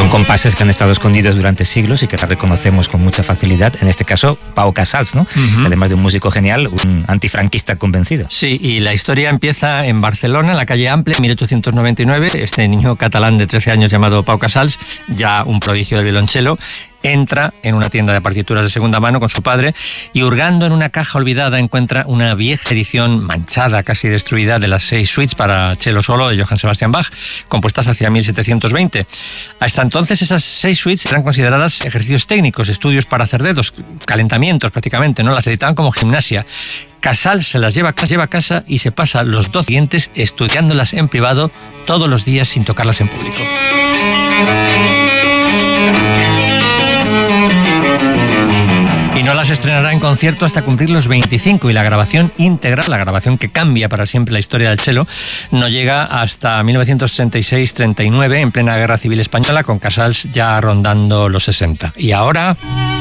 Son compases que han estado escondidos durante siglos y que ahora reconocemos con mucha facilidad. En este caso, Pau Casals, ¿no? Que además de un músico genial, un antifranquista convencido. Sí, y la historia empieza en Barcelona, en la calle Ample, en 1899. Este niño catalán de 13 años llamado Pau Casals, ya un prodigio del violonchelo, entra en una tienda de partituras de segunda mano con su padre y, hurgando en una caja olvidada, encuentra una vieja edición manchada, casi destruida, de las 6 suites para cello solo de Johann Sebastian Bach, compuestas hacia 1720. Hasta entonces esas 6 suites eran consideradas ejercicios técnicos, estudios para hacer dedos, calentamientos prácticamente, ¿no? Las editaban como gimnasia. Casals se las lleva a casa y se pasa los 2 siguientes estudiándolas en privado todos los días sin tocarlas en público. Y no las estrenará en concierto hasta cumplir los 25, y la grabación íntegra, la grabación que cambia para siempre la historia del cello, no llega hasta 1936-39, en plena Guerra Civil Española, con Casals ya rondando los 60. Y ahora...